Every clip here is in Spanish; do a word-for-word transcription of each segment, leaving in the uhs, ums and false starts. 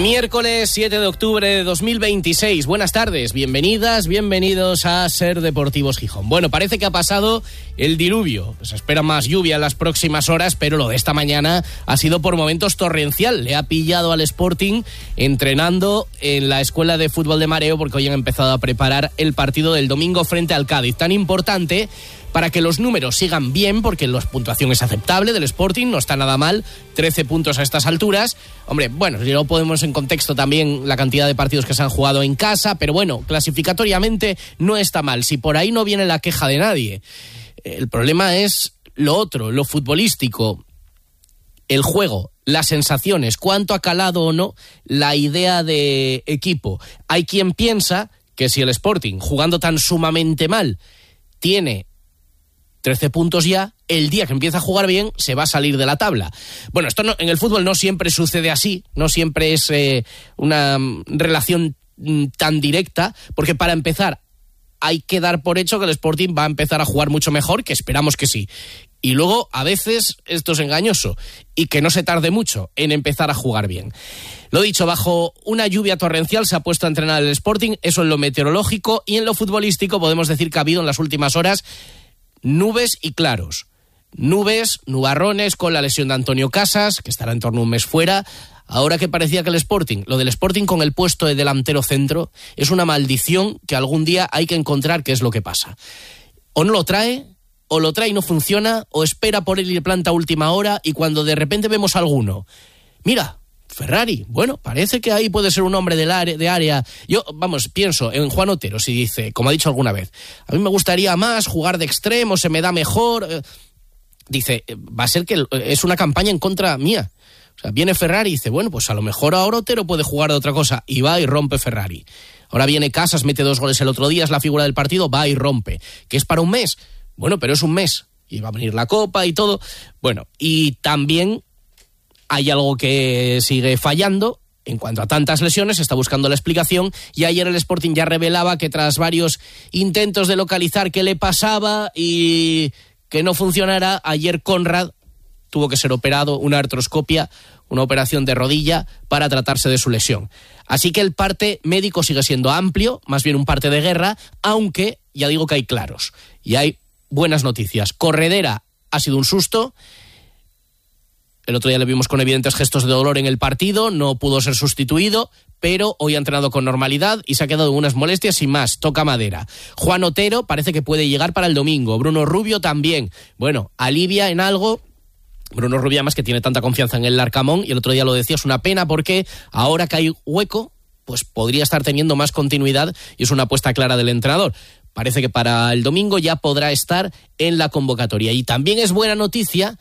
Miércoles siete de octubre de dos mil veintiséis. Buenas tardes, bienvenidas, bienvenidos a Ser Deportivos Gijón. Bueno, parece que ha pasado el diluvio. Se espera más lluvia en las próximas horas, pero lo de esta mañana ha sido por momentos torrencial. Le ha pillado al Sporting entrenando en la Escuela de Fútbol de Mareo, porque hoy han empezado a preparar el partido del domingo frente al Cádiz. Tan importante para que los números sigan bien, porque la puntuación es aceptable del Sporting, no está nada mal, trece puntos a estas alturas. Hombre, bueno, si no podemos en contexto también la cantidad de partidos que se han jugado en casa, pero bueno, clasificatoriamente no está mal, si por ahí no viene la queja de nadie. El problema es lo otro, lo futbolístico, el juego, las sensaciones, cuánto ha calado o no la idea de equipo. Hay quien piensa que si el Sporting, jugando tan sumamente mal, tiene trece puntos ya, el día que empieza a jugar bien se va a salir de la tabla. Bueno, esto no, en el fútbol no siempre sucede así, no siempre es eh, una relación mm, tan directa, porque para empezar hay que dar por hecho que el Sporting va a empezar a jugar mucho mejor, que esperamos que sí. Y luego, a veces, esto es engañoso, y que no se tarde mucho en empezar a jugar bien. Lo dicho, bajo una lluvia torrencial se ha puesto a entrenar el Sporting, eso en lo meteorológico, y en lo futbolístico podemos decir que ha habido en las últimas horas nubes y claros. Nubes, nubarrones con la lesión de Antonio Casas, que estará en torno a un mes fuera. Ahora que parecía que el Sporting, lo del Sporting con el puesto de delantero centro, es una maldición que algún día hay que encontrar qué es lo que pasa. O no lo trae, o lo trae y no funciona, o espera por él y le planta a última hora, y cuando de repente vemos a alguno, mira, Ferrari, bueno, parece que ahí puede ser un hombre del área, de área. Yo, vamos, pienso en Juan Otero, si dice, como ha dicho alguna vez, a mí me gustaría más jugar de extremo, se me da mejor. Dice, va a ser que es una campaña en contra mía. O sea, viene Ferrari y dice, bueno, pues a lo mejor ahora Otero puede jugar de otra cosa, y va y rompe Ferrari. Ahora viene Casas, mete dos goles el otro día, es la figura del partido, va y rompe. ¿Que es para un mes? Bueno, pero es un mes, y va a venir la Copa y todo. Bueno, y también hay algo que sigue fallando. En cuanto a tantas lesiones, se está buscando la explicación, y ayer el Sporting ya revelaba que tras varios intentos de localizar qué le pasaba y que no funcionara, ayer Conrad tuvo que ser operado, una artroscopia, una operación de rodilla para tratarse de su lesión. Así que el parte médico sigue siendo amplio, más bien un parte de guerra, aunque ya digo que hay claros y hay buenas noticias. Corredera ha sido un susto. El otro día le vimos con evidentes gestos de dolor en el partido, no pudo ser sustituido, pero hoy ha entrenado con normalidad y se ha quedado en unas molestias sin más, toca madera. Juan Otero parece que puede llegar para el domingo, Bruno Rubio también. Bueno, alivia en algo Bruno Rubio, más que tiene tanta confianza en el Larcamón, y el otro día lo decía, es una pena porque ahora que hay hueco, pues podría estar teniendo más continuidad, y es una apuesta clara del entrenador. Parece que para el domingo ya podrá estar en la convocatoria. Y también es buena noticia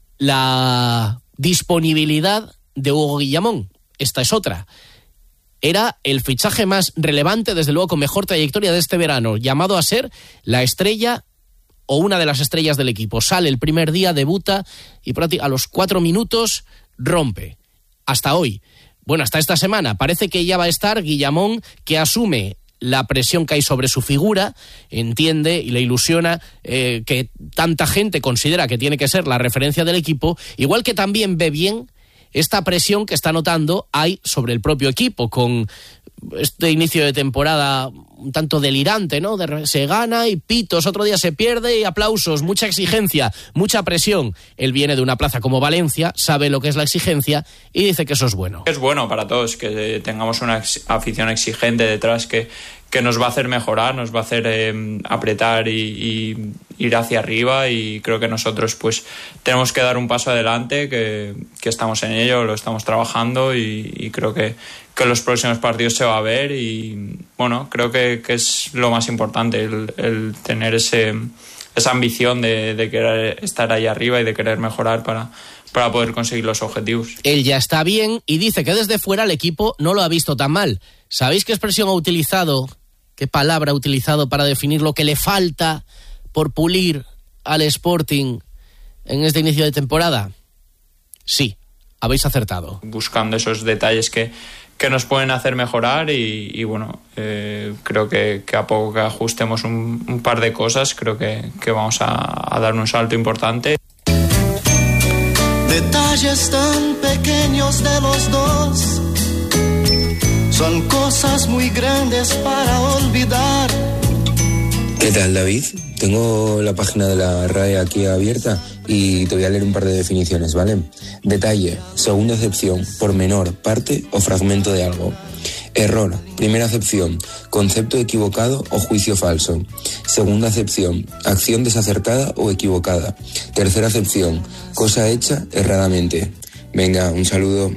la disponibilidad de Hugo Guillamón. Esta es otra. Era el fichaje más relevante, desde luego con mejor trayectoria de este verano, llamado a ser la estrella o una de las estrellas del equipo. Sale el primer día, debuta y a los cuatro minutos rompe. Hasta hoy. Bueno, hasta esta semana. Parece que ya va a estar Guillamón, que asume la presión que hay sobre su figura, entiende y le ilusiona eh, que tanta gente considera que tiene que ser la referencia del equipo, igual que también ve bien esta presión que está notando hay sobre el propio equipo, con este inicio de temporada un tanto delirante, ¿no? De, se gana y pitos, otro día se pierde y aplausos, mucha exigencia, mucha presión. Él viene de una plaza como Valencia, sabe lo que es la exigencia y dice que eso es bueno. Es bueno para todos que tengamos una ex- afición exigente detrás que, que nos va a hacer mejorar, nos va a hacer eh, apretar y, y ir hacia arriba, y creo que nosotros pues tenemos que dar un paso adelante, que, que estamos en ello, lo estamos trabajando y, y creo que que en los próximos partidos se va a ver, y bueno, creo que, que es lo más importante, el, el tener ese, esa ambición de, de querer estar ahí arriba y de querer mejorar para, para poder conseguir los objetivos. Él ya está bien y dice que desde fuera el equipo no lo ha visto tan mal. ¿Sabéis qué expresión ha utilizado, qué palabra ha utilizado para definir lo que le falta por pulir al Sporting en este inicio de temporada? Sí, habéis acertado. Buscando esos detalles que que nos pueden hacer mejorar y, y bueno, eh, creo que, que a poco que ajustemos un, un par de cosas, creo que, que vamos a, a dar un salto importante. Detalles tan pequeños de los dos Son cosas muy grandes para olvidar. ¿Qué tal, David? Tengo la página de la R A E aquí abierta y te voy a leer un par de definiciones, ¿vale? Detalle, segunda acepción, pormenor, parte o fragmento de algo. Error, primera acepción, concepto equivocado o juicio falso. Segunda acepción, acción desacertada o equivocada. Tercera acepción, cosa hecha erradamente. Venga, un saludo.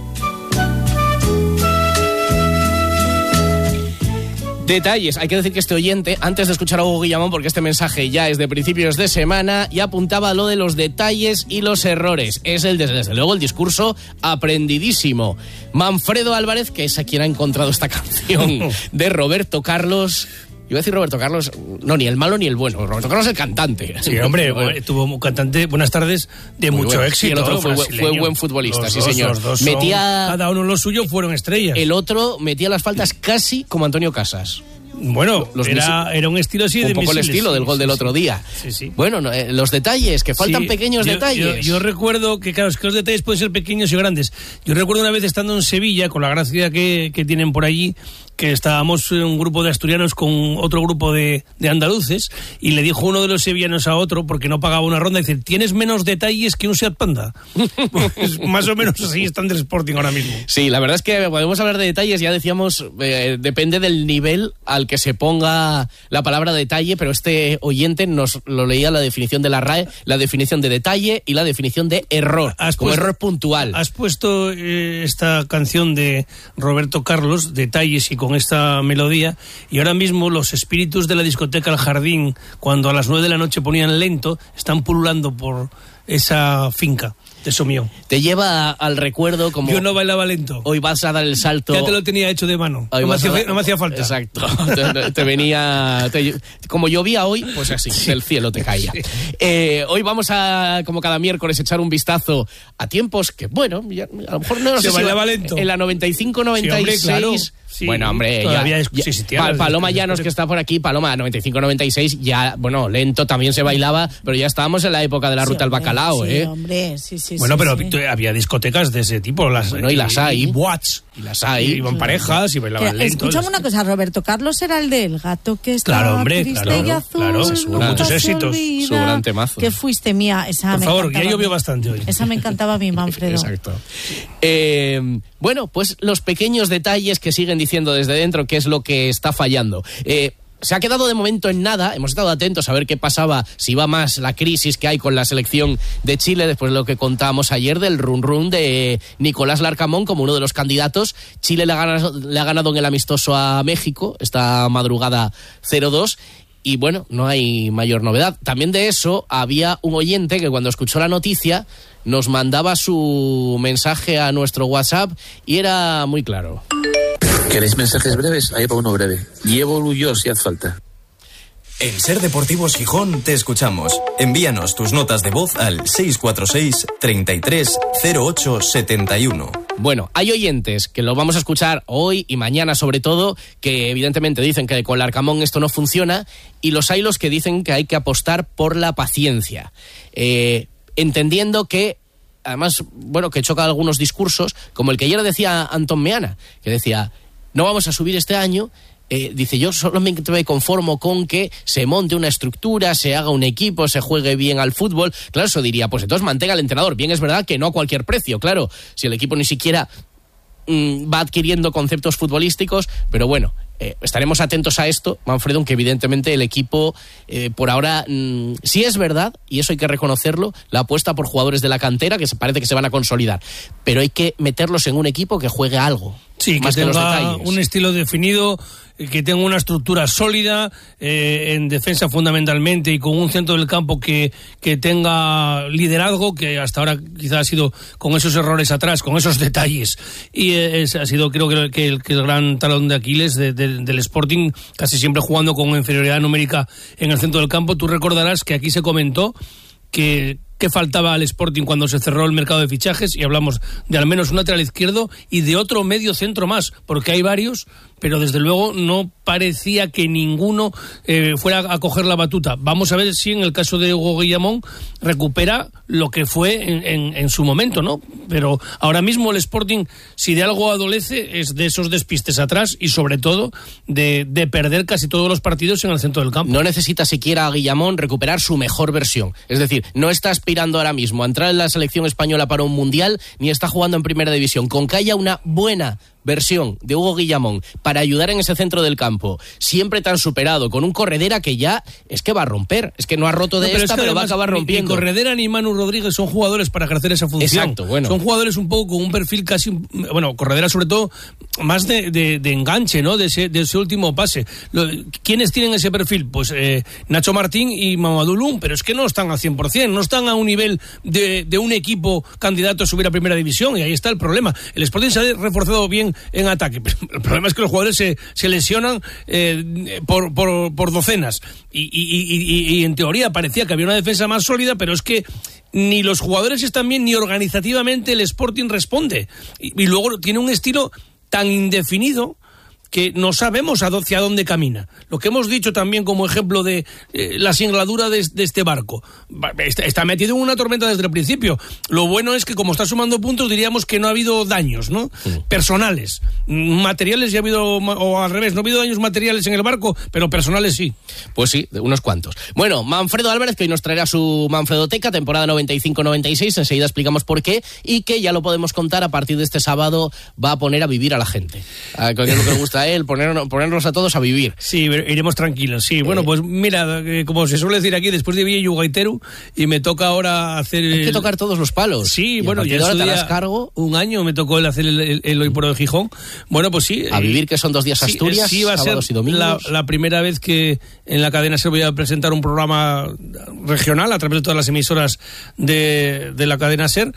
Detalles. Hay que decir que este oyente, antes de escuchar a Hugo Guillamón, porque este mensaje ya es de principios de semana, ya apuntaba lo de los detalles y los errores. Es el, desde luego, el discurso aprendidísimo. Manfredo Álvarez, que es a quien ha encontrado esta canción de Roberto Carlos. Iba a decir Roberto Carlos, no, ni el malo ni el bueno. Roberto Carlos es el cantante. Sí, hombre, bueno, tuvo un cantante, buenas tardes, de muy mucho bueno. éxito. Y el otro fue, fue buen futbolista, los sí dos, señor. Los dos metía, son, cada uno lo suyo fueron estrellas. El otro metía las faltas casi como Antonio Casas. Bueno, los era, misil... era un estilo así un de poco misiles, el estilo sí, del gol sí, del sí. otro día. Sí, sí. Bueno, no, eh, los detalles, que faltan sí, pequeños yo, detalles. Yo, yo recuerdo que, claro, es que los detalles pueden ser pequeños y grandes. Yo recuerdo una vez estando en Sevilla, con la gracia que, que tienen por allí, que estábamos un grupo de asturianos con otro grupo de, de andaluces, y le dijo uno de los sevillanos a otro, porque no pagaba una ronda, dice, tienes menos detalles que un Seat Panda. Pues más o menos así están del Sporting ahora mismo. Sí, la verdad es que podemos hablar de detalles, ya decíamos, eh, depende del nivel al que se ponga la palabra detalle, pero este oyente nos lo leía la definición de la R A E, la definición de detalle y la definición de error, has como puesto, error puntual. Has puesto eh, esta canción de Roberto Carlos, Detalles, y con esta melodía, y ahora mismo los espíritus de la discoteca El Jardín, cuando a las nueve de la noche ponían Lento, están pululando por esa finca de Somión. Te lleva al recuerdo como... Yo no bailaba lento. Hoy vas a dar el salto... Ya te lo tenía hecho de mano. No me, hacía, dar... no me hacía falta. Exacto. te, te venía... Te, como llovía hoy, pues así, sí. Del cielo te caía. Sí. Eh, hoy vamos a, como cada miércoles, echar un vistazo a tiempos que, bueno, ya, a lo mejor no se sé bailaba si, lento. En la noventa y cinco noventa y seis... Sí, hombre, claro. Sí, bueno, hombre, ya, ya, ya sí, sí, pa, Paloma Llanos, que está por aquí, Paloma, noventa y cinco noventa y seis, ya, bueno, lento también se bailaba, pero ya estábamos en la época de la ruta sí, al bacalao, sí, ¿eh? Hombre, sí, sí, bueno, sí, pero sí. había discotecas de ese tipo, las, bueno, y las hay. Y boats. Y las hay. Y iban parejas y bailaban que, lento. Escúchame una cosa, Roberto Carlos era el del gato que está claro, hombre, triste claro, y azul, claro, con muchos éxitos. Su gran temazo. Que fuiste mía, esa Por me favor, ya llovió mí. bastante hoy. Esa me encantaba a mí, Manfredo. Exacto. Eh, bueno, pues los pequeños detalles que siguen diciendo desde dentro qué es lo que está fallando. Eh, Se ha quedado de momento en nada, hemos estado atentos a ver qué pasaba, si va más la crisis que hay con la selección de Chile, después de lo que contábamos ayer del run run de Nicolás Larcamón como uno de los candidatos. Chile le ha ganado, le ha ganado en el amistoso a México, esta madrugada cero dos, y bueno, no hay mayor novedad. También de eso había un oyente que cuando escuchó la noticia nos mandaba su mensaje a nuestro WhatsApp y era muy claro. ¿Queréis mensajes breves? Ahí va uno breve. Llevo yo si hace falta. En Ser Deportivos Gijón te escuchamos. Envíanos tus notas de voz al seis cuatro seis, treinta y tres, cero ocho setenta y uno. Bueno, hay oyentes que lo vamos a escuchar hoy y mañana sobre todo, que evidentemente dicen que con Larcamón esto no funciona, y los hay los que dicen que hay que apostar por la paciencia. Eh, entendiendo que además, bueno, que choca algunos discursos, como el que ayer decía Antón Meana, que decía, no vamos a subir este año, eh, dice, yo solamente me conformo con que se monte una estructura, se haga un equipo, se juegue bien al fútbol. Claro, eso diría, pues entonces mantenga al entrenador. Bien, es verdad que no a cualquier precio, claro, si el equipo ni siquiera mmm, va adquiriendo conceptos futbolísticos, pero bueno, Eh, estaremos atentos a esto, Manfredo, aunque evidentemente el equipo eh, por ahora mmm, sí es verdad, y eso hay que reconocerlo, la apuesta por jugadores de la cantera que se parece que se van a consolidar, pero hay que meterlos en un equipo que juegue algo. Sí, más que que tenga los detalles. Un estilo definido, que tenga una estructura sólida, eh, en defensa fundamentalmente, y con un centro del campo que, que tenga liderazgo, que hasta ahora quizás ha sido con esos errores atrás, con esos detalles, y eh, es, ha sido creo que, que, que el gran talón de Aquiles de, de, del Sporting, casi siempre jugando con inferioridad numérica en el centro del campo. Tú recordarás que aquí se comentó que que faltaba al Sporting cuando se cerró el mercado de fichajes, y hablamos de al menos un lateral izquierdo y de otro medio centro más, porque hay varios, pero desde luego no parecía que ninguno eh, fuera a coger la batuta. Vamos a ver si en el caso de Hugo Guillamón recupera lo que fue en, en, en su momento, ¿no? Pero ahora mismo el Sporting, si de algo adolece, es de esos despistes atrás y sobre todo de, de perder casi todos los partidos en el centro del campo. No necesita siquiera a Guillamón recuperar su mejor versión. Es decir, no está aspirando ahora mismo a entrar en la selección española para un mundial, ni está jugando en primera división. Con que haya una buena versión de Hugo Guillamón para ayudar en ese centro del campo, siempre tan superado, con un Corredera que ya es que va a romper, es que no ha roto de no, pero esta, es que pero va a acabar rompiendo. Ni Corredera ni Manu Rodríguez son jugadores para ejercer esa función. Exacto, bueno. Son jugadores un poco con un perfil casi, bueno, Corredera sobre todo, más de, de, de enganche, ¿no? De ese, de ese último pase. Lo, ¿Quiénes tienen ese perfil? Pues eh, Nacho Martín y Mamadou Loum, pero es que no están al cien por ciento, no están a un nivel de, de un equipo candidato a subir a primera división, y ahí está el problema. El Sporting se ha reforzado bien en ataque, pero el problema es que los jugadores se, se lesionan eh, por, por, por docenas y, y, y, y en teoría parecía que había una defensa más sólida, pero es que ni los jugadores están bien ni organizativamente el Sporting responde y, y luego tiene un estilo tan indefinido que no sabemos hacia dónde camina. Lo que hemos dicho también como ejemplo de eh, la singladura de, de este barco. Está, está metido en una tormenta desde el principio. Lo bueno es que como está sumando puntos diríamos que no ha habido daños, ¿no? Sí. Personales. Materiales ya ha habido, o al revés, no ha habido daños materiales en el barco, pero personales sí. Pues sí, unos cuantos. Bueno, Manfredo Álvarez, que hoy nos traerá su Manfredoteca, temporada noventa y cinco noventa y seis, enseguida explicamos por qué, y que ya lo podemos contar, a partir de este sábado va a poner a vivir a la gente. A que es lo que le gusta a él, poner, ponernos a todos a vivir. Sí, iremos tranquilos, sí. Eh, bueno, pues mira, como se suele decir aquí, después de Villa Gaitero, y me toca ahora hacer... Hay que tocar todos los palos. Sí, y bueno, ya ahora te las cargo. Un año me tocó el hacer el, el, el hoy por hoy Gijón. Bueno, pues sí. A vivir, que son dos días Asturias, sí, sí va a sábados ser y domingos. La, la primera vez que en la cadena SER voy a presentar un programa regional a través de todas las emisoras de, de la cadena SER.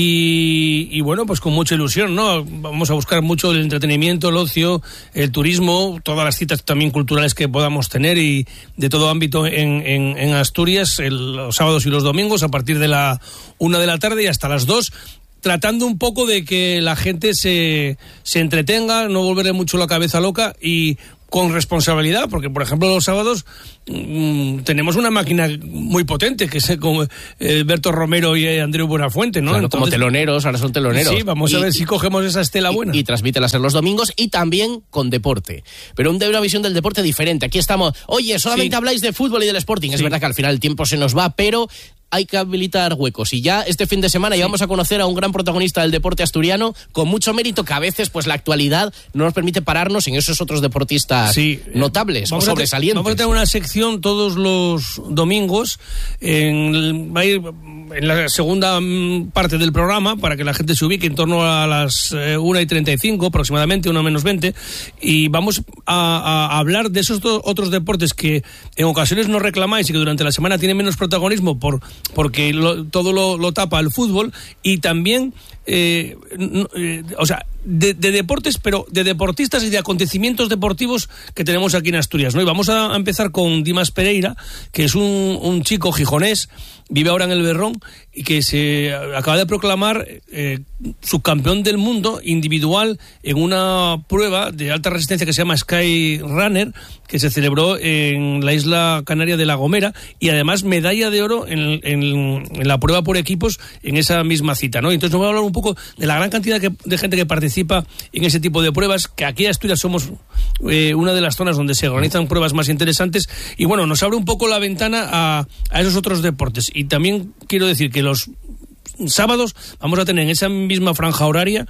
Y, y bueno, pues con mucha ilusión, ¿no? Vamos a buscar mucho el entretenimiento, el ocio, el turismo, todas las citas también culturales que podamos tener y de todo ámbito en, en, en Asturias, el, los sábados y los domingos a partir de la una de la tarde y hasta las dos, tratando un poco de que la gente se, se entretenga, no volverle mucho la cabeza loca y con responsabilidad, porque por ejemplo los sábados mmm, tenemos una máquina muy potente que es como eh, Berto Romero y eh, Andreu Buenafuente, ¿no? Claro, entonces, como teloneros, ahora son teloneros. Sí, vamos y, a ver si cogemos esa estela y, buena. Y transmítelas en los domingos y también con deporte, pero un, de una visión del deporte diferente. Aquí estamos, oye, solamente sí. habláis de fútbol y del Sporting, sí. Es verdad que al final el tiempo se nos va, pero hay que habilitar huecos y ya este fin de semana sí. ya vamos a conocer a un gran protagonista del deporte asturiano con mucho mérito, que a veces pues la actualidad no nos permite pararnos en esos otros deportistas sí. notables vamos o sobresalientes. Vamos a tener una sección todos los domingos, en, va a ir en la segunda parte del programa para que la gente se ubique en torno a las eh, una y treinta y cinco aproximadamente, una menos veinte, y vamos a, a hablar de esos do, otros deportes que en ocasiones nos reclamáis y que durante la semana tienen menos protagonismo por porque lo, todo lo, lo tapa el fútbol, y también eh, eh, o sea de, de deportes, pero de deportistas y de acontecimientos deportivos que tenemos aquí en Asturias, ¿no? Y vamos a empezar con Dimas Pereira, que es un, un chico gijonés, vive ahora en el Berrón y que se acaba de proclamar eh, subcampeón del mundo individual en una prueba de alta resistencia que se llama Sky Runner, que se celebró en la isla canaria de La Gomera, y además medalla de oro en, en, en la prueba por equipos en esa misma cita, ¿no? Entonces nos voy a hablar un poco de la gran cantidad que, de gente que participa en ese tipo de pruebas, que aquí en Asturias somos eh, una de las zonas donde se organizan pruebas más interesantes, y bueno, nos abre un poco la ventana a, a esos otros deportes. Y también quiero decir que los sábados vamos a tener en esa misma franja horaria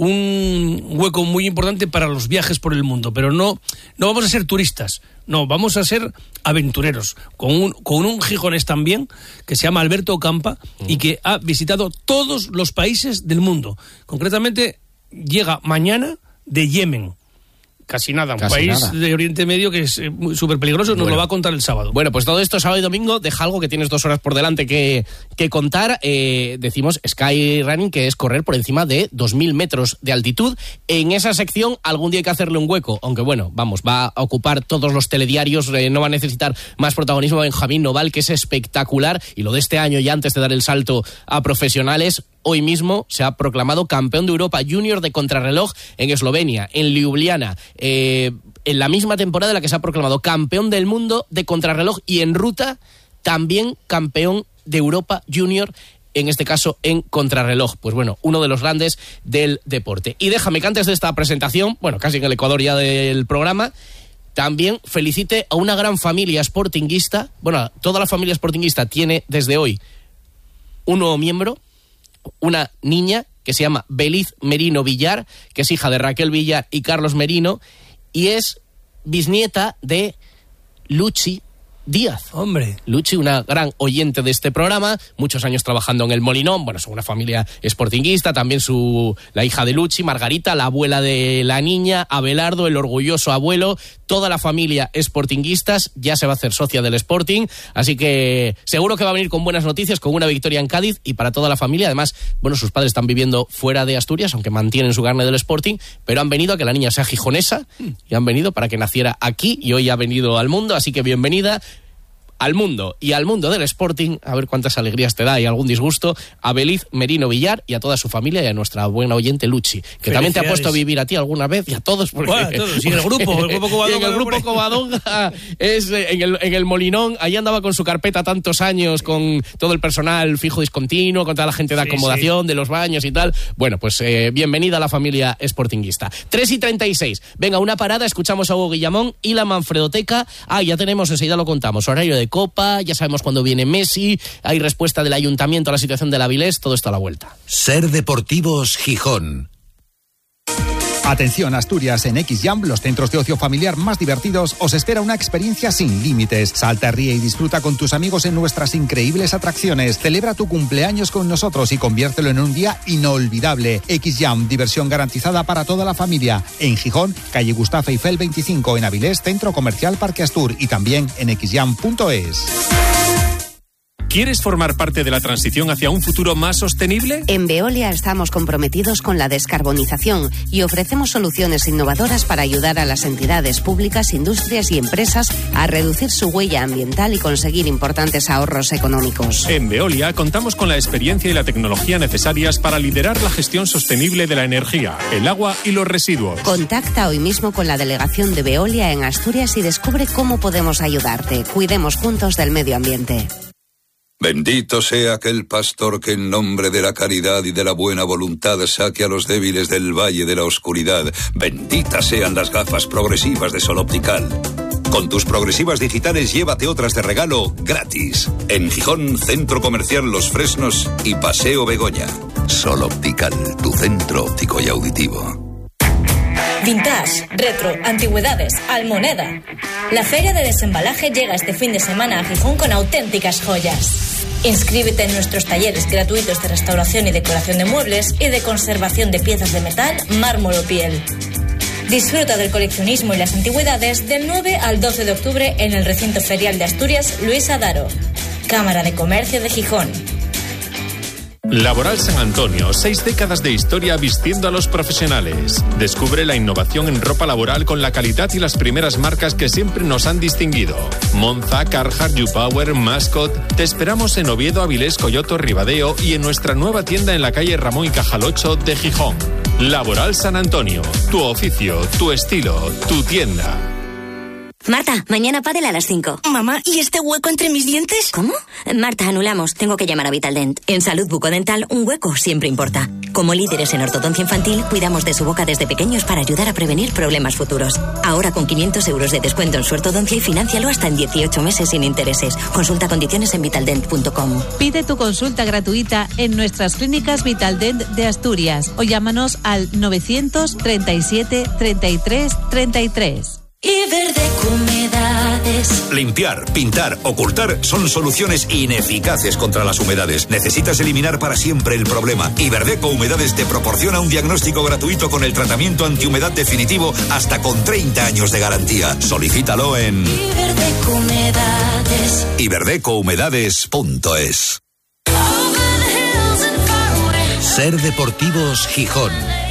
un hueco muy importante para los viajes por el mundo, pero no, no vamos a ser turistas, no, vamos a ser aventureros, con un, con un gijonés también que se llama Alberto Campa y que ha visitado todos los países del mundo. Concretamente llega mañana de Yemen. Casi nada, un Casi país nada. de Oriente Medio que es eh, súper peligroso, nos bueno. lo va a contar el sábado. Bueno, pues todo esto sábado y domingo, deja algo que tienes dos horas por delante que, que contar. Eh, decimos Sky Running, que es correr por encima de dos mil metros de altitud. En esa sección algún día hay que hacerle un hueco, aunque bueno, vamos, va a ocupar todos los telediarios, eh, no va a necesitar más protagonismo Benjamín Noval, que es espectacular, y lo de este año ya antes de dar el salto a profesionales, hoy mismo se ha proclamado campeón de Europa Junior de contrarreloj en Eslovenia, en Ljubljana, eh, en la misma temporada en la que se ha proclamado campeón del mundo de contrarreloj y en ruta también campeón de Europa Junior, en este caso en contrarreloj. Pues bueno, uno de los grandes del deporte. Y déjame que antes de esta presentación, bueno, casi en el Ecuador ya del programa, también felicite a una gran familia sportinguista. Bueno, toda la familia sportinguista tiene desde hoy un nuevo miembro, una niña que se llama Beliz Merino Villar, que es hija de Raquel Villar y Carlos Merino, y es bisnieta de Luchi Díaz. Hombre. Luchi, una gran oyente de este programa, muchos años trabajando en el Molinón, bueno, son una familia sportinguista, también su la hija de Luchi, Margarita, la abuela de la niña, Abelardo, el orgulloso abuelo, toda la familia sportinguistas, ya se va a hacer socia del Sporting, así que seguro que va a venir con buenas noticias, con una victoria en Cádiz y para toda la familia. Además, bueno, sus padres están viviendo fuera de Asturias, aunque mantienen su carne del Sporting, pero han venido a que la niña sea gijonesa y han venido para que naciera aquí y hoy ha venido al mundo, así que bienvenida al mundo y al mundo del Sporting, a ver cuántas alegrías te da y algún disgusto, a Beliz Merino Villar y a toda su familia y a nuestra buena oyente Luchi, que también te ha puesto a vivir a ti alguna vez y a todos. Porque... Bueno, a todos, y en el grupo, el grupo Covadonga. en el grupo Covadonga, es, en, el, en el Molinón, ahí andaba con su carpeta tantos años, con todo el personal fijo discontinuo, con toda la gente de acomodación, sí, sí. de los baños y tal. Bueno, pues eh, bienvenida a la familia sportinguista. tres y treinta y seis. Venga, una parada, escuchamos a Hugo Guillamón y la Manfredoteca. Ah, ya tenemos, enseguida lo contamos, horario de Copa, ya sabemos cuándo viene Messi, hay respuesta del Ayuntamiento a la situación de la Avilés, todo está a la vuelta. Ser Deportivos Gijón. Atención, Asturias, en X-Jam, los centros de ocio familiar más divertidos, os espera una experiencia sin límites. Salta, ríe y disfruta con tus amigos en nuestras increíbles atracciones. Celebra tu cumpleaños con nosotros y conviértelo en un día inolvidable. X-Jam, diversión garantizada para toda la familia. En Gijón, calle Gustavo Eiffel veinticinco, en Avilés, Centro Comercial Parque Astur y también en x jam punto es. ¿Quieres formar parte de la transición hacia un futuro más sostenible? En Veolia estamos comprometidos con la descarbonización y ofrecemos soluciones innovadoras para ayudar a las entidades públicas, industrias y empresas a reducir su huella ambiental y conseguir importantes ahorros económicos. En Veolia contamos con la experiencia y la tecnología necesarias para liderar la gestión sostenible de la energía, el agua y los residuos. Contacta hoy mismo con la delegación de Veolia en Asturias y descubre cómo podemos ayudarte. Cuidemos juntos del medio ambiente. Bendito sea aquel pastor que en nombre de la caridad y de la buena voluntad saque a los débiles del valle de la oscuridad. Benditas sean las gafas progresivas de Sol Optical. Con tus progresivas digitales llévate otras de regalo gratis. En Gijón, Centro Comercial Los Fresnos y Paseo Begoña. Sol Optical, tu centro óptico y auditivo. Vintage, retro, antigüedades, Almoneda. La feria de desembalaje llega este fin de semana a Gijón con auténticas joyas. Inscríbete en nuestros talleres gratuitos de restauración y decoración de muebles y de conservación de piezas de metal, mármol o piel. Disfruta del coleccionismo y las antigüedades del nueve al doce de octubre en el recinto ferial de Asturias Luis Adaro. Cámara de Comercio de Gijón. Laboral San Antonio, seis décadas de historia vistiendo a los profesionales. Descubre la innovación en ropa laboral con la calidad y las primeras marcas que siempre nos han distinguido. Monza, Carhartt, U-Power, Mascot. Te esperamos en Oviedo, Avilés, Coyoto, Ribadeo y en nuestra nueva tienda en la calle Ramón y Cajal ocho de Gijón. Laboral San Antonio, tu oficio, tu estilo, tu tienda. Marta, mañana pádel a las cinco. Mamá, ¿y este hueco entre mis dientes? ¿Cómo? Marta, anulamos. Tengo que llamar a Vitaldent. En salud bucodental, un hueco siempre importa. Como líderes en ortodoncia infantil, cuidamos de su boca desde pequeños para ayudar a prevenir problemas futuros. Ahora con quinientos euros de descuento en su ortodoncia y financialo hasta en dieciocho meses sin intereses. Consulta condiciones en vitaldent punto com. Pide tu consulta gratuita en nuestras clínicas Vitaldent de Asturias o llámanos al novecientos treinta y siete treinta y tres treinta y tres. Iberdeco Humedades. Limpiar, pintar, ocultar son soluciones ineficaces contra las humedades. Necesitas eliminar para siempre el problema. Iberdeco Humedades te proporciona un diagnóstico gratuito con el tratamiento antihumedad definitivo hasta con treinta años de garantía. Solicítalo en Iberdeco Humedades. iberdeco humedades punto es. Ser Deportivos Gijón.